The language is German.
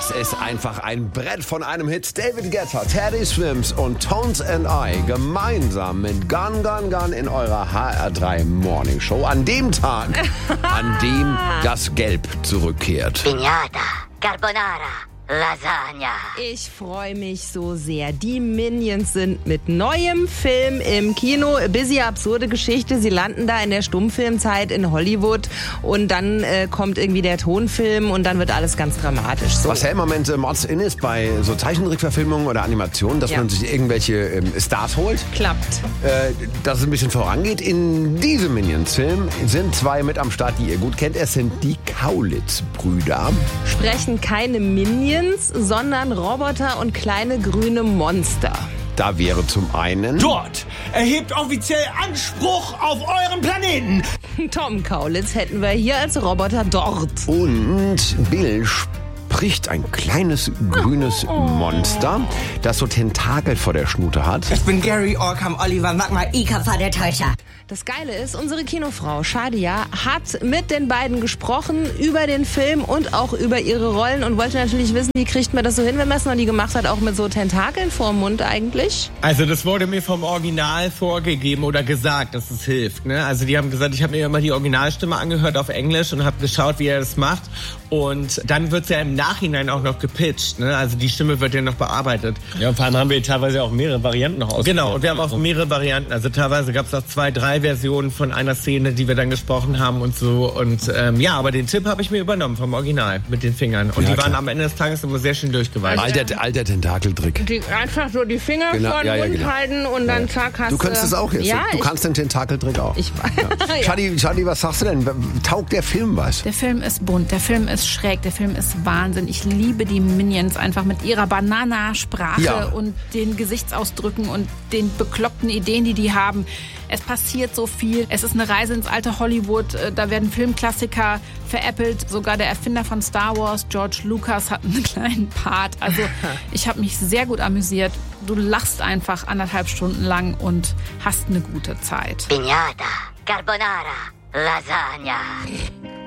Das ist einfach ein Brett von einem Hit. David Guetta, Teddy Swims und Tones and I gemeinsam mit Gun Gun Gun in eurer HR3 Morning Show. An dem Tag, an dem das Gelb zurückkehrt. Piñata, Carbonara, Lasagna. Ich freue mich so sehr. Die Minions sind mit neuem Film im Kino. Busy absurde Geschichte. Sie landen da in der Stummfilmzeit in Hollywood und dann kommt irgendwie der Tonfilm und dann wird alles ganz dramatisch. So. Was ja im Moment Mods in ist bei so Zeichentrickverfilmungen oder Animationen, dass man sich irgendwelche Stars holt. Klappt. Dass es ein bisschen vorangeht. In diesem Minions-Film sind zwei mit am Start, die ihr gut kennt. Es sind die Kaulitz-Brüder. Sprechen keine Minions, sondern Roboter und kleine grüne Monster. Da wäre zum einen... Dort erhebt offiziell Anspruch auf euren Planeten. Tom Kaulitz hätten wir hier als Roboter dort. Und Bill spricht ein kleines grünes Monster, das so Tentakel vor der Schnute hat. Ich bin Gary Orkham Oliver Magma. Ika war der Täuscher. Das Geile ist, unsere Kinofrau Shadia hat mit den beiden gesprochen über den Film und auch über ihre Rollen und wollte natürlich wissen, wie kriegt man das so hin, wenn man es noch nie gemacht hat, auch mit so Tentakeln vorm Mund eigentlich? Also das wurde mir vom Original vorgegeben oder gesagt, dass es hilft. Ne? Also die haben gesagt, ich habe mir immer die Originalstimme angehört auf Englisch und habe geschaut, wie er das macht. Und dann wird es ja im Nachhinein auch noch gepitcht. Ne? Also die Stimme wird ja noch bearbeitet. Ja, und vor allem haben wir teilweise auch mehrere Varianten noch ausprobiert. Genau, und wir haben auch mehrere Varianten. Also teilweise gab es auch 2, 3 Versionen von einer Szene, die wir dann gesprochen haben und so. Und ja, aber den Tipp habe ich mir übernommen vom Original mit den Fingern. Und die waren am Ende des Tages immer sehr schön durchgeweicht. Alter Tentakeltrick. Einfach so die Finger vor den Mund halten und dann zack hast du... kannst es auch jetzt. Ja, du kannst den Tentakeltrick auch. Shadi, was sagst du denn? Taugt der Film was? Der Film ist bunt, der Film ist schräg, der Film ist Wahnsinn. Ich liebe die Minions einfach mit ihrer Banana-Sprache und den Gesichtsausdrücken und den bekloppten Ideen, die haben. Es passiert so viel. Es ist eine Reise ins alte Hollywood. Da werden Filmklassiker veräppelt. Sogar der Erfinder von Star Wars, George Lucas, hat einen kleinen Part. Also ich habe mich sehr gut amüsiert. Du lachst einfach 1,5 Stunden lang und hast eine gute Zeit. Piñata, Carbonara, Lasagna.